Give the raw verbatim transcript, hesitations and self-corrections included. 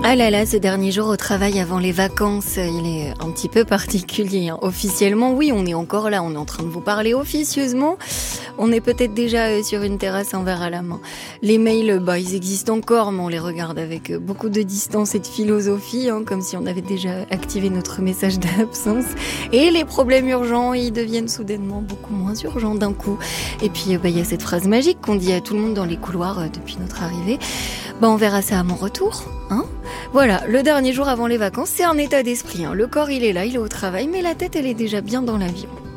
Ah là là, ce dernier jour au travail avant les vacances, il est un petit peu particulier. Hein. Officiellement, oui, on est encore là, on est en train de vous parler officieusement. On est peut-être déjà sur une terrasse, un verre à la main. Les mails, bah, ils existent encore, mais on les regarde avec beaucoup de distance et de philosophie, hein, comme si on avait déjà activé notre message d'absence. Et les problèmes urgents, ils deviennent soudainement beaucoup moins urgents d'un coup. Et puis, bah, il y a cette phrase magique qu'on dit à tout le monde dans les couloirs depuis notre arrivée. Bah, on verra ça à mon retour, hein. Voilà, le dernier jour avant les vacances, c'est un état d'esprit. Hein. Le corps, il est là, il est au travail, mais la tête, elle est déjà bien dans l'avion.